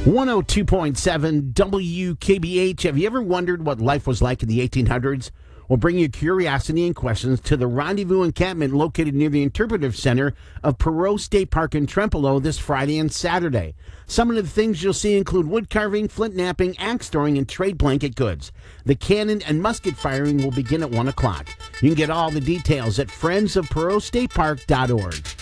102.7 WKBH. Have you ever wondered what life was like in the 1800s? We'll bring you curiosity and questions to the Rendezvous encampment located near the Interpretive Center of Perot State Park in Trempealeau this Friday and Saturday. Some of the things you'll see include wood carving, flint knapping, axe throwing, and trade blanket goods. The cannon and musket firing will begin at 1 o'clock. You can get all the details at friendsofperotstatepark.org.